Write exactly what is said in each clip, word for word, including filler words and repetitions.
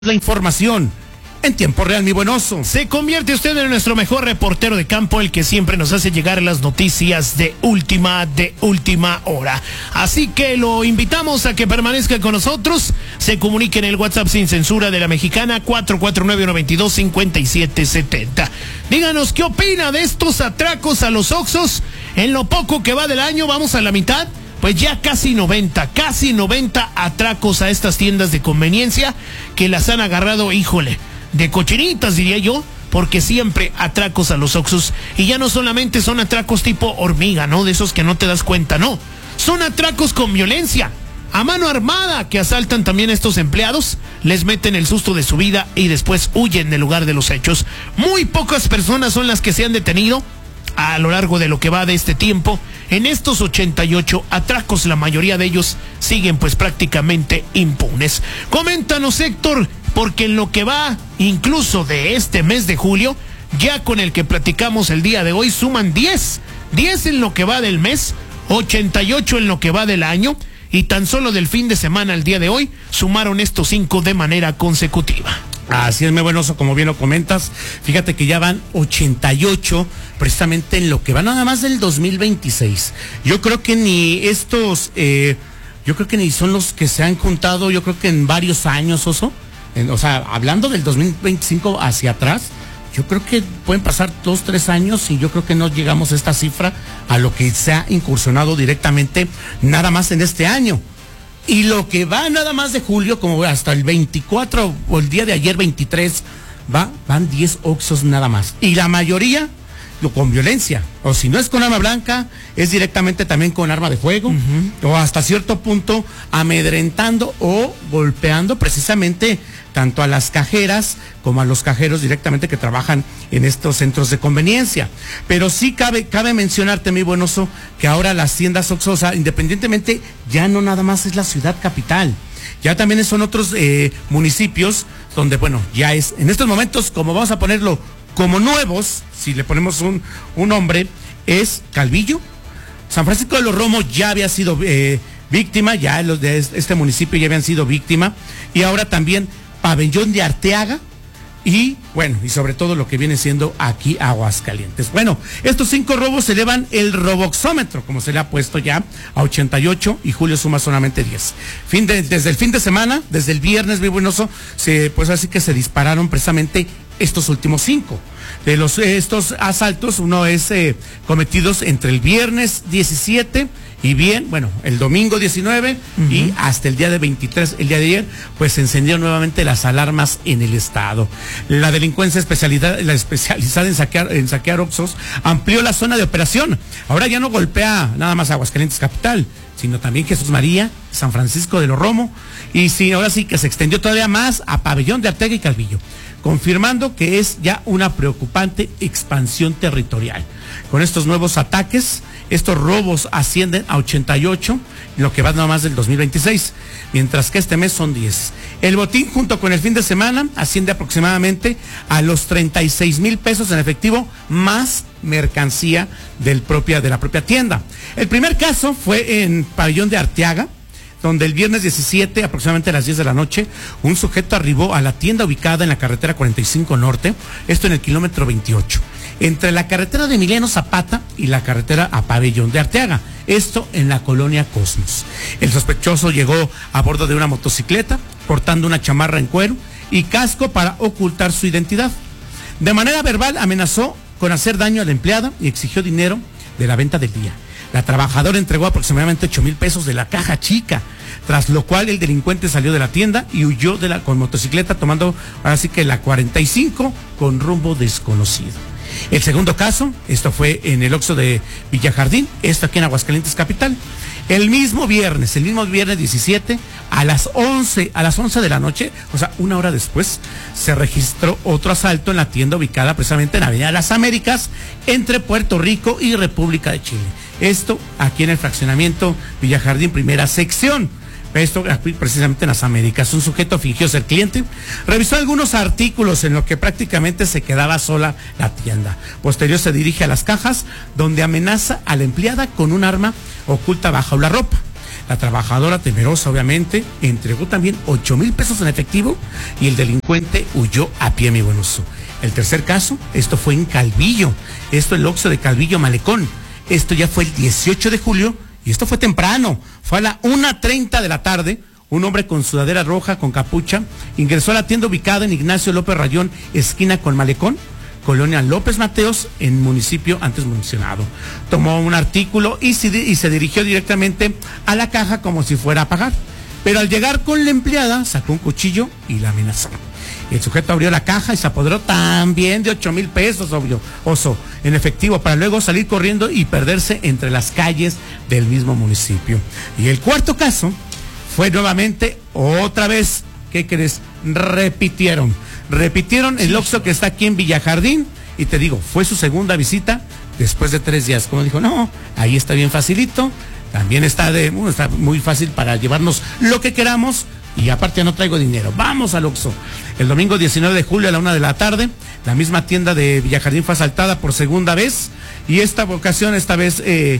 La información en tiempo real, mi buen oso. Se convierte usted en nuestro mejor reportero de campo, el que siempre nos hace llegar las noticias de última, de última hora. Así que lo invitamos a que permanezca con nosotros. Se comunique en el WhatsApp sin censura de la mexicana cuatro cuatro nueve, nueve dos, cinco siete siete cero. Díganos qué opina de estos atracos a los Oxxos. En lo poco que va del año, vamos a la mitad. Pues ya casi noventa, casi noventa atracos a estas tiendas de conveniencia que las han agarrado, híjole, de cochinitas diría yo, porque siempre atracos a los Oxxos. Y ya no solamente son atracos tipo hormiga, ¿no? De esos que no te das cuenta, no. Son atracos con violencia, a mano armada, que asaltan también a estos empleados, les meten el susto de su vida y después huyen del lugar de los hechos. Muy pocas personas son las que se han detenido a lo largo de lo que va de este tiempo. En estos ochenta y ocho atracos, la mayoría de ellos siguen pues prácticamente impunes. Coméntanos, Héctor, porque en lo que va incluso de este mes de julio, ya con el que platicamos el día de hoy, suman diez, diez en lo que va del mes, ochenta y ocho en lo que va del año, y tan solo del fin de semana al día de hoy, sumaron estos cinco de manera consecutiva. Así es, mi buen oso, como bien lo comentas. Fíjate que ya van ochenta y ocho precisamente en lo que va nada más del dos mil veintiséis. Yo creo que ni estos, eh, yo creo que ni son los que se han contado, yo creo que en varios años, oso. En, o sea, hablando del dos mil veinticinco hacia atrás, yo creo que pueden pasar dos, tres años y yo creo que no llegamos a esta cifra a lo que se ha incursionado directamente nada más en este año. Y lo que va nada más de julio, como hasta el veinticuatro o el día de ayer veintitrés, va, van diez Oxxos nada más. Y la mayoría lo con violencia. O si no es con arma blanca, es directamente también con arma de fuego. Uh-huh. O hasta cierto punto amedrentando o golpeando precisamente tanto a las cajeras como a los cajeros directamente que trabajan en estos centros de conveniencia. Pero sí cabe, cabe mencionarte, mi buen oso, que ahora las tiendas Oxxo, o sea, independientemente, ya no nada más es la ciudad capital. Ya también son otros eh, municipios donde, bueno, ya es, en estos momentos, como vamos a ponerlo, como nuevos, si le ponemos un, un nombre, es Calvillo. San Francisco de los Romos ya había sido eh, víctima, ya los de este municipio ya habían sido víctima, y ahora también Pabellón de Arteaga, y bueno, y sobre todo lo que viene siendo aquí Aguascalientes. Bueno, estos cinco robos elevan el roboxómetro, como se le ha puesto ya, a ochenta y ocho, y julio suma solamente diez. Fin de, desde el fin de semana, desde el viernes, mi buen oso, se, pues así que se dispararon precisamente estos últimos cinco. De los, estos asaltos, uno es eh, cometidos entre el viernes diecisiete y bien, bueno, el domingo diecinueve, uh-huh, y hasta el día de veintitrés, el día de ayer, pues se encendieron nuevamente las alarmas en el estado. La delincuencia especialidad, la especializada en saquear, en saquear Oxxos amplió la zona de operación. Ahora ya no golpea nada más Aguascalientes capital, sino también Jesús María, San Francisco de los Romos, y sí, ahora sí que se extendió todavía más a Pabellón de Arteaga y Calvillo, confirmando que es ya una preocupante expansión territorial. Con estos nuevos ataques, estos robos ascienden a ochenta y ocho, lo que va nada más del dos mil veintiséis, mientras que este mes son diez. El botín, junto con el fin de semana, asciende aproximadamente a los treinta y seis mil pesos en efectivo, más mercancía del propia, de la propia tienda. El primer caso fue en Pabellón de Arteaga, donde el viernes diecisiete, aproximadamente a las diez de la noche, un sujeto arribó a la tienda ubicada en la carretera cuarenta y cinco Norte, esto en el kilómetro veintiocho, entre la carretera de Emiliano Zapata y la carretera a Pabellón de Arteaga, esto en la colonia Cosmos. El sospechoso llegó a bordo de una motocicleta, portando una chamarra en cuero y casco para ocultar su identidad. De manera verbal amenazó con hacer daño a la empleada y exigió dinero de la venta del día. La trabajadora entregó aproximadamente ocho mil pesos de la caja chica, tras lo cual el delincuente salió de la tienda y huyó de la, con motocicleta, tomando ahora sí que la cuarenta y cinco con rumbo desconocido. El segundo caso, esto fue en el Oxxo de Villarjardín, esto aquí en Aguascalientes capital. El mismo viernes, el mismo viernes diecisiete, a las once, a las once de la noche, o sea, una hora después, se registró otro asalto en la tienda ubicada precisamente en Avenida Las Américas, entre Puerto Rico y República de Chile. Esto aquí en el fraccionamiento Villarjardín, primera sección. Esto aquí precisamente en Las Américas. Un sujeto fingió ser cliente, revisó algunos artículos en lo que prácticamente se quedaba sola la tienda. Posterior se dirige a las cajas, donde amenaza a la empleada con un arma oculta bajo la ropa. La trabajadora, temerosa obviamente, entregó también ocho mil pesos en efectivo y el delincuente huyó a pie, mi buen Oso. El tercer caso, esto fue en Calvillo, esto el Oxxo de Calvillo Malecón. Esto ya fue el dieciocho de julio y esto fue temprano, fue a la una treinta de la tarde. Un hombre con sudadera roja, con capucha, ingresó a la tienda ubicada en Ignacio López Rayón, esquina con Malecón, Colonia López Mateos, en municipio antes mencionado. Tomó un artículo y se, y se dirigió directamente a la caja como si fuera a pagar. Pero al llegar con la empleada, sacó un cuchillo y la amenazó. El sujeto abrió la caja y se apoderó también de ocho mil pesos, obvio, Oso, en efectivo, para luego salir corriendo y perderse entre las calles del mismo municipio. Y el cuarto caso fue nuevamente, otra vez, ¿qué crees? Repitieron. Repitieron el Oxxo que está aquí en Villjardín. Y te digo, fue su segunda visita después de tres días. Como dijo, no, ahí está bien facilito. También está, de, bueno, está muy fácil para llevarnos lo que queramos. Y aparte no traigo dinero. Vamos al Oxxo. El domingo diecinueve de julio a la una de la tarde, la misma tienda de Villjardín fue asaltada por segunda vez. Y esta ocasión, esta vez, eh,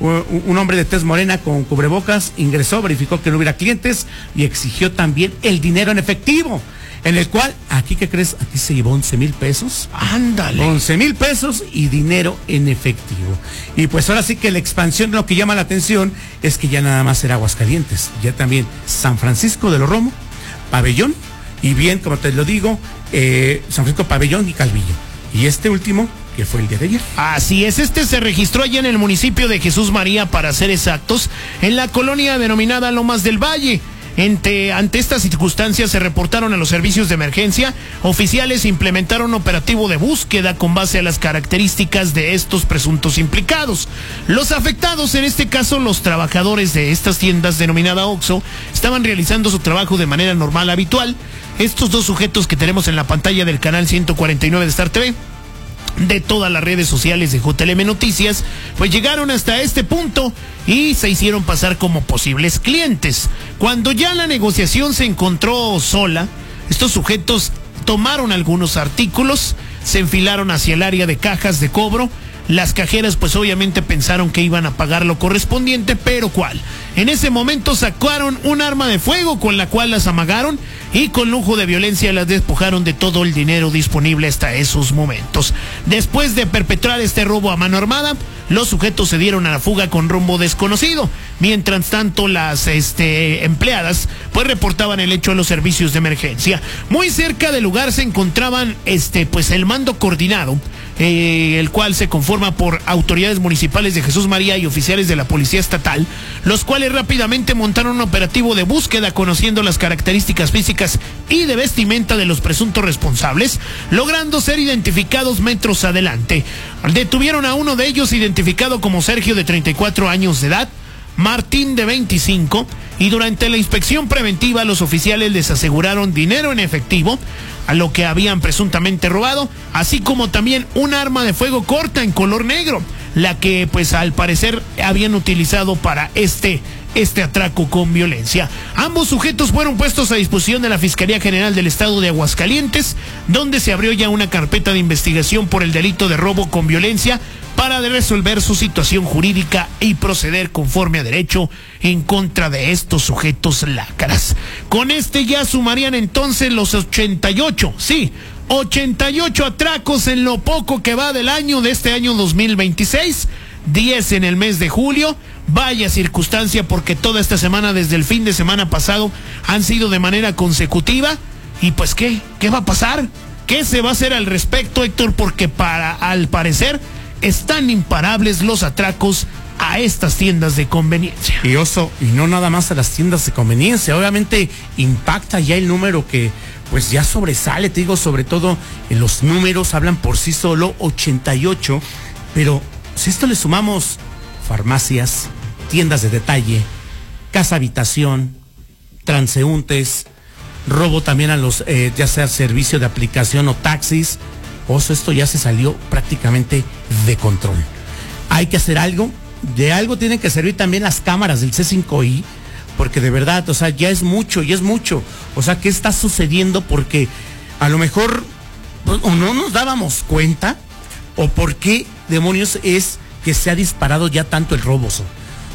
un hombre de tez morena con cubrebocas ingresó, verificó que no hubiera clientes y exigió también el dinero en efectivo. En el cual, aquí, ¿qué crees? Aquí se llevó once mil pesos. Ándale. once mil pesos y dinero en efectivo. Y pues ahora sí que la expansión, lo que llama la atención es que ya nada más era Aguascalientes. Ya también San Francisco de los Romo, Pabellón, y bien, como te lo digo, eh, San Francisco, Pabellón y Calvillo. Y este último, que fue el día de ayer. Así es, este se registró allá en el municipio de Jesús María, para ser exactos, en la colonia denominada Lomas del Valle. Ante, ante estas circunstancias se reportaron a los servicios de emergencia. Oficiales implementaron un operativo de búsqueda con base a las características de estos presuntos implicados. Los afectados, en este caso los trabajadores de estas tiendas denominada Oxxo, estaban realizando su trabajo de manera normal, habitual. Estos dos sujetos que tenemos en la pantalla del canal ciento cuarenta y nueve de Star T V, de todas las redes sociales de J L M Noticias, pues llegaron hasta este punto y se hicieron pasar como posibles clientes. Cuando ya la negociación se encontró sola, estos sujetos tomaron algunos artículos, se enfilaron hacia el área de cajas de cobro. Las cajeras pues obviamente pensaron que iban a pagar lo correspondiente, pero ¿cuál? En ese momento sacaron un arma de fuego con la cual las amagaron y con lujo de violencia las despojaron de todo el dinero disponible hasta esos momentos. Después de perpetrar este robo a mano armada, los sujetos se dieron a la fuga con rumbo desconocido. Mientras tanto, las este, empleadas pues reportaban el hecho a los servicios de emergencia. Muy cerca del lugar se encontraban este pues el mando coordinado, eh, el cual se conforma por autoridades municipales de Jesús María y oficiales de la Policía Estatal, los cuales rápidamente montaron un operativo de búsqueda conociendo las características físicas y de vestimenta de los presuntos responsables, logrando ser identificados metros adelante. Detuvieron a uno de ellos, identificado como Sergio, de treinta y cuatro años de edad, Martín, de veinticinco, y durante la inspección preventiva los oficiales les aseguraron dinero en efectivo, a lo que habían presuntamente robado, así como también un arma de fuego corta en color negro, la que pues al parecer habían utilizado para este este atraco con violencia. Ambos sujetos fueron puestos a disposición de la Fiscalía General del Estado de Aguascalientes, donde se abrió ya una carpeta de investigación por el delito de robo con violencia para resolver su situación jurídica y proceder conforme a derecho en contra de estos sujetos lacras. Con este ya sumarían entonces los ochenta y ocho, sí, ochenta y ocho atracos en lo poco que va del año de este año dos mil veintiséis, diez en el mes de julio. Vaya circunstancia, porque toda esta semana, desde el fin de semana pasado, han sido de manera consecutiva. Y pues, ¿qué? ¿Qué va a pasar? ¿Qué se va a hacer al respecto, Héctor? Porque para, al parecer, están imparables los atracos a estas tiendas de conveniencia. Y Oso, y no nada más a las tiendas de conveniencia, obviamente impacta ya el número que pues ya sobresale, te digo, sobre todo en los números hablan por sí solo, ochenta y ocho, pero si esto le sumamos farmacias, tiendas de detalle, casa habitación, transeúntes, robo también a los, eh, ya sea servicio de aplicación o taxis, Oso, esto ya se salió prácticamente de control. Hay que hacer algo, de algo tienen que servir también las cámaras del C cinco I, porque de verdad, o sea, ya es mucho, y es mucho. O sea, ¿qué está sucediendo? Porque a lo mejor pues, o no nos dábamos cuenta, o por qué demonios es que se ha disparado ya tanto el robo.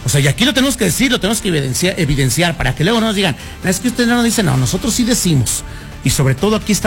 O sea, y aquí lo tenemos que decir, lo tenemos que evidenciar, evidenciar para que luego no nos digan, es que ustedes no nos dicen, no, nosotros sí decimos. Y sobre todo aquí está